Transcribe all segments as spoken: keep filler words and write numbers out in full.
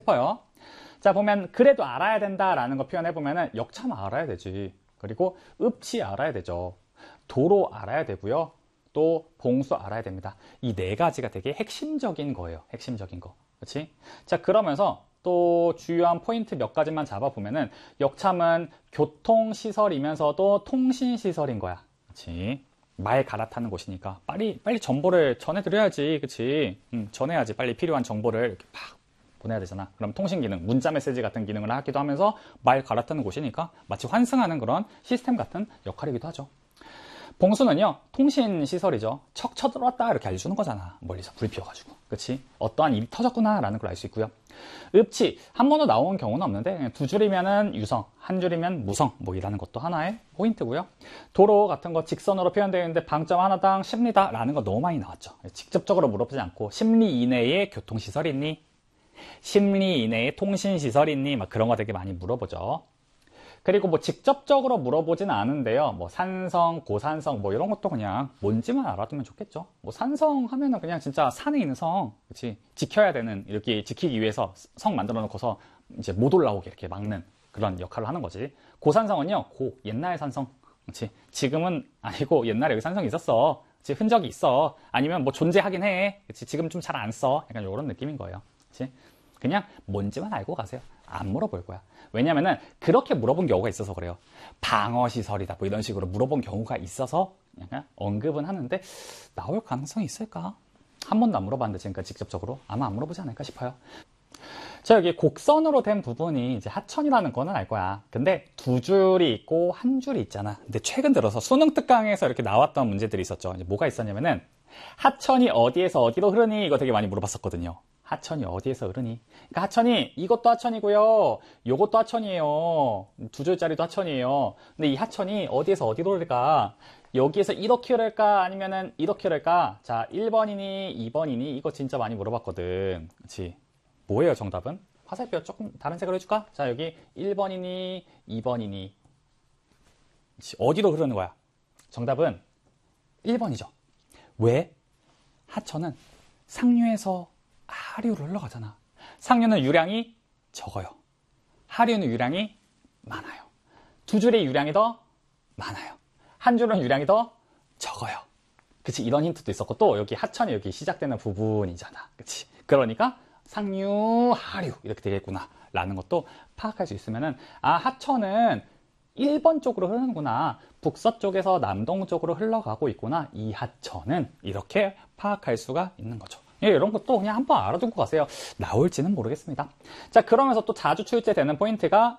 싶어요. 자, 보면 그래도 알아야 된다라는 거 표현해보면은 역참 알아야 되지. 그리고 읍치 알아야 되죠. 도로 알아야 되고요. 또 봉수 알아야 됩니다. 이 네 가지가 되게 핵심적인 거예요. 핵심적인 거. 그렇지? 자, 그러면서 또 주요한 포인트 몇 가지만 잡아보면은 역참은 교통시설이면서도 통신시설인 거야. 그렇지? 말 갈아타는 곳이니까 빨리 빨리 정보를 전해드려야지. 그치? 음, 전해야지. 빨리 필요한 정보를 이렇게 팍 보내야 되잖아. 그럼 통신 기능, 문자 메시지 같은 기능을 하기도 하면서 말 갈아타는 곳이니까 마치 환승하는 그런 시스템 같은 역할이기도 하죠. 봉수는요, 통신 시설이죠. 척 쳐들어왔다 이렇게 알려주는 거잖아. 멀리서 불이 피어가지고. 그치? 어떠한 일이 터졌구나 라는 걸 알 수 있고요. 읍치, 한 번도 나온 경우는 없는데 두 줄이면은 유성, 한 줄이면 무성 뭐 이라는 것도 하나의 포인트고요. 도로 같은 거 직선으로 표현되어 있는데 방점 하나당 십리다 라는 거 너무 많이 나왔죠. 직접적으로 물어보지 않고 십리 이내에 교통시설 있니? 십리 이내에 통신시설 있니? 막 그런 거 되게 많이 물어보죠. 그리고 뭐 직접적으로 물어보지는 않은데요. 뭐 산성, 고산성 뭐 이런 것도 그냥 뭔지만 알아두면 좋겠죠. 뭐 산성 하면은 그냥 진짜 산에 있는 성, 그렇지? 지켜야 되는, 이렇게 지키기 위해서 성 만들어 놓고서 이제 못 올라오게 이렇게 막는 그런 역할을 하는 거지. 고산성은요, 고 옛날 산성, 그렇지? 지금은 아니고 옛날에 여기 산성이 있었어. 그렇지? 흔적이 있어. 아니면 뭐 존재하긴 해. 그렇지? 지금 좀 잘 안 써. 약간 이런 느낌인 거예요. 그렇지? 그냥 뭔지만 알고 가세요. 안 물어볼 거야. 왜냐면은 그렇게 물어본 경우가 있어서 그래요. 방어시설이다 뭐 이런 식으로 물어본 경우가 있어서 그냥 언급은 하는데 나올 가능성이 있을까? 한 번도 안 물어봤는데 지금까지 직접적으로 아마 안 물어보지 않을까 싶어요. 자, 여기 곡선으로 된 부분이 이제 하천이라는 거는 알 거야. 근데 두 줄이 있고 한 줄이 있잖아. 근데 최근 들어서 수능 특강에서 이렇게 나왔던 문제들이 있었죠. 이제 뭐가 있었냐면은 하천이 어디에서 어디로 흐르니 이거 되게 많이 물어봤었거든요. 하천이 어디에서 흐르니? 그러니까 하천이 이것도 하천이고요. 요것도 하천이에요. 두 줄짜리도 하천이에요. 근데 이 하천이 어디에서 어디로 흐를까? 여기에서 이렇게 흐를까? 아니면은 이렇게 흐를까? 자, 일 번이니 이 번이니 이거 진짜 많이 물어봤거든. 그렇지? 뭐예요, 정답은? 화살표 조금 다른 색으로 해줄까? 자, 여기 일 번이니 이 번이니 그치? 어디로 흐르는 거야? 정답은 일 번이죠. 왜? 하천은 상류에서 하류로 흘러가잖아. 상류는 유량이 적어요. 하류는 유량이 많아요. 두 줄의 유량이 더 많아요. 한 줄은 유량이 더 적어요. 그치? 이런 힌트도 있었고 또 여기 하천이 여기 시작되는 부분이잖아. 그치? 그러니까 상류, 하류 이렇게 되겠구나 라는 것도 파악할 수 있으면은 아, 하천은 일 번 쪽으로 흐르는구나. 북서쪽에서 남동쪽으로 흘러가고 있구나. 이 하천은 이렇게 파악할 수가 있는 거죠. 예, 이런 것도 그냥 한번 알아두고 가세요. 나올지는 모르겠습니다. 자, 그러면서 또 자주 출제되는 포인트가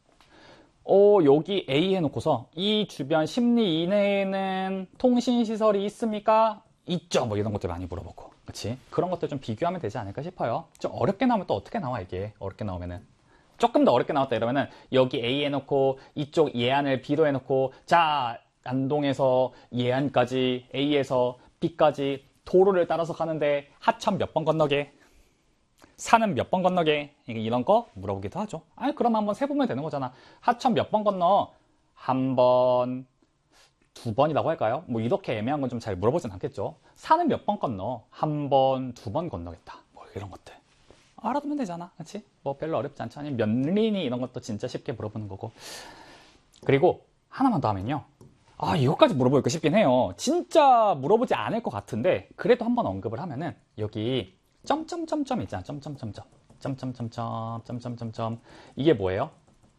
어, 여기 A 해놓고서 이 주변 십리 이내에는 통신시설이 있습니까? 있죠. 뭐 이런 것들 많이 물어보고. 그치? 그런 것들 좀 비교하면 되지 않을까 싶어요. 좀 어렵게 나오면 또 어떻게 나와, 이게? 어렵게 나오면은. 조금 더 어렵게 나왔다 이러면은 여기 A 해놓고 이쪽 예안을 B로 해놓고 자, 안동에서 예안까지 A에서 B까지 도로를 따라서 가는데 하천 몇 번 건너게? 산은 몇 번 건너게? 이런 거 물어보기도 하죠. 아니, 그럼 한번 세보면 되는 거잖아. 하천 몇 번 건너? 한 번, 두 번이라고 할까요? 뭐 이렇게 애매한 건 좀 잘 물어보진 않겠죠. 산은 몇 번 건너? 한 번, 두 번 건너겠다. 뭐 이런 것들. 알아두면 되잖아. 그치? 뭐 별로 어렵지 않죠. 아니, 몇 리니 이런 것도 진짜 쉽게 물어보는 거고. 그리고 하나만 더 하면요. 아, 이것까지 물어볼까 싶긴 해요. 진짜 물어보지 않을 것 같은데 그래도 한번 언급을 하면은 여기 점점점점 있잖아. 점점점점 점점점점 점점점점 이게 뭐예요?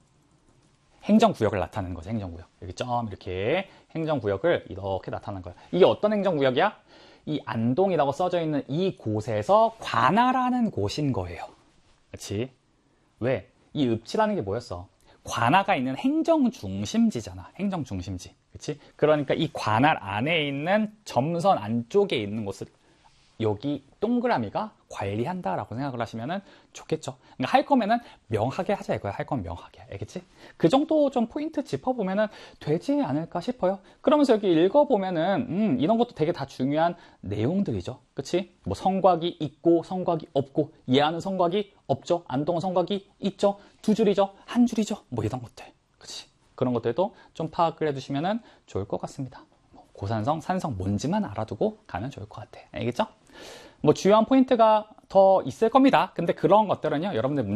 행정구역을 나타내는 거죠. 행정구역. 여기 점 이렇게 행정구역을 이렇게 나타내는 거예요. 이게 어떤 행정구역이야? 이 안동이라고 써져 있는 이 곳에서 관할하는 곳인 거예요. 그렇지? 왜? 이 읍치라는 게 뭐였어? 관할가 있는 행정중심지잖아. 행정중심지. 그치? 그러니까 이 관할 안에 있는 점선 안쪽에 있는 곳을 여기 동그라미가 관리한다라고 생각을 하시면 좋겠죠. 그러니까 할 거면은 명하게 하자 이거야. 할 거면 명하게. 알겠지? 그 정도 좀 포인트 짚어보면은 되지 않을까 싶어요. 그러면서 여기 읽어보면은, 음, 이런 것도 되게 다 중요한 내용들이죠. 그치? 뭐 성곽이 있고, 성곽이 없고, 예안은 성곽이 없죠. 안동은 성곽이 있죠. 두 줄이죠. 한 줄이죠. 뭐 이런 것들. 그치? 그런 것들도 좀 파악을 해두시면 좋을 것 같습니다. 고산성, 산성 뭔지만 알아두고 가면 좋을 것 같아. 알겠죠? 뭐 주요한 포인트가 더 있을 겁니다. 근데 그런 것들은요, 여러분들